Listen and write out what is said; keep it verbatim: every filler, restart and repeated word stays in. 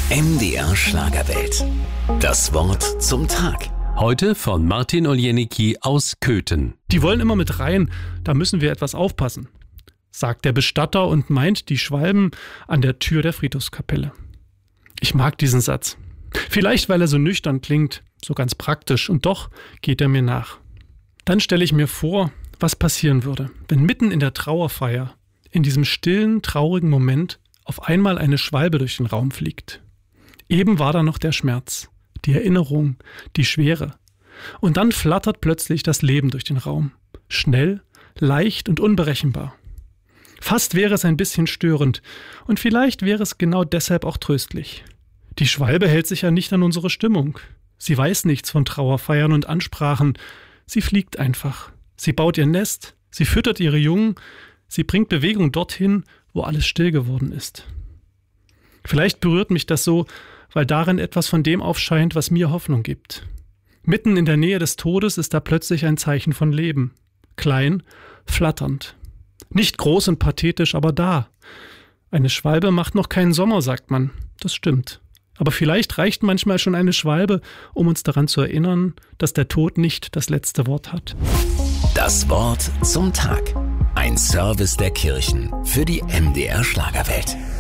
M D R Schlagerwelt. Das Wort zum Tag. Heute von Martin Olienicki aus Köthen. Die wollen immer mit rein, da müssen wir etwas aufpassen, sagt der Bestatter und meint die Schwalben an der Tür der Friedhofskapelle. Ich mag diesen Satz. Vielleicht, weil er so nüchtern klingt, so ganz praktisch, und doch geht er mir nach. Dann stelle ich mir vor, was passieren würde, wenn mitten in der Trauerfeier, in diesem stillen, traurigen Moment, auf einmal eine Schwalbe durch den Raum fliegt. Eben war da noch der Schmerz, die Erinnerung, die Schwere. Und dann flattert plötzlich das Leben durch den Raum. Schnell, leicht und unberechenbar. Fast wäre es ein bisschen störend und vielleicht wäre es genau deshalb auch tröstlich. Die Schwalbe hält sich ja nicht an unsere Stimmung. Sie weiß nichts von Trauerfeiern und Ansprachen. Sie fliegt einfach. Sie baut ihr Nest, sie füttert ihre Jungen, sie bringt Bewegung dorthin, wo alles still geworden ist. Vielleicht berührt mich das so, weil darin etwas von dem aufscheint, was mir Hoffnung gibt. Mitten in der Nähe des Todes ist da plötzlich ein Zeichen von Leben. Klein, flatternd. Nicht groß und pathetisch, aber da. Eine Schwalbe macht noch keinen Sommer, sagt man. Das stimmt. Aber vielleicht reicht manchmal schon eine Schwalbe, um uns daran zu erinnern, dass der Tod nicht das letzte Wort hat. Das Wort zum Tag. Ein Service der Kirchen für die M D R Schlagerwelt.